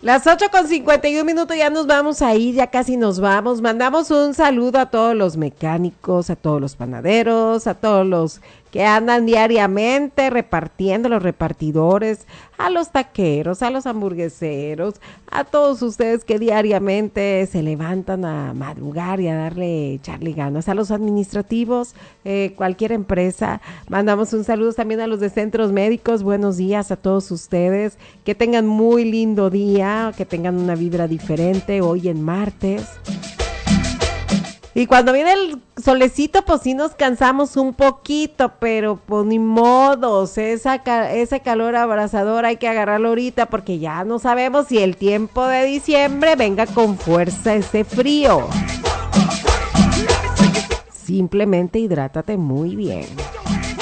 Las 8:51 ya nos vamos a ir, ya casi nos vamos. Mandamos un saludo a todos los mecánicos, a todos los panaderos, a todos los que andan diariamente repartiendo, los repartidores, a los taqueros, a los hamburgueseros, a todos ustedes que diariamente se levantan a madrugar y a echarle ganas, a los administrativos, cualquier empresa. Mandamos un saludo también a los de centros médicos. Buenos días a todos ustedes, que tengan muy lindo día, que tengan una vibra diferente hoy en martes. Y cuando viene el solecito, pues sí nos cansamos un poquito, pero pues ni modos, ese calor abrasador hay que agarrarlo ahorita porque ya no sabemos si el tiempo de diciembre venga con fuerza ese frío. Simplemente hidrátate muy bien.